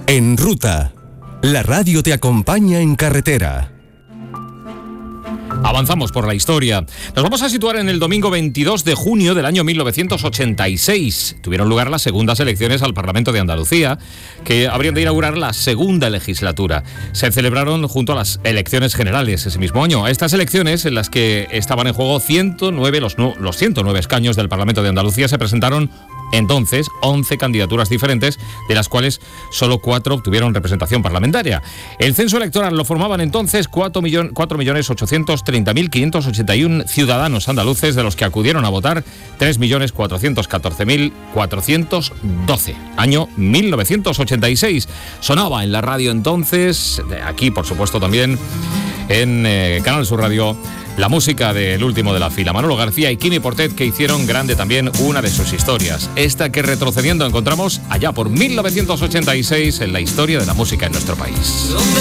En Ruta, la radio te acompaña en carretera. Avanzamos por la historia. Nos vamos a situar en el domingo 22 de junio del año 1986. Tuvieron lugar las segundas elecciones al Parlamento de Andalucía, que habrían de inaugurar la segunda legislatura. Se celebraron junto a las elecciones generales ese mismo año. A estas elecciones, en las que estaban en juego los 109 escaños del Parlamento de Andalucía, se presentaron entonces 11 candidaturas diferentes, de las cuales solo 4 obtuvieron representación parlamentaria. El censo electoral lo formaban entonces 4.830.581 ciudadanos andaluces, de los que acudieron a votar 3.414.412. Año 1986. Sonaba en la radio entonces, aquí por supuesto también en Canal Sur Radio, la música del último de la fila, Manolo García y Quimi Portet, que hicieron grande también una de sus historias. Esta que, retrocediendo, encontramos allá por 1986 en la historia de la música en nuestro país.